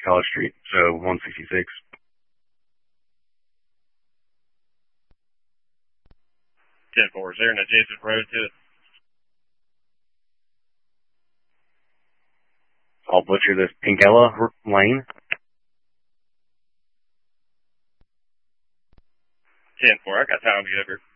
College Street, so 166. 10-4. Is there an adjacent road to it? I'll butcher this. Pinkella Lane. 10-4. I got time to get over.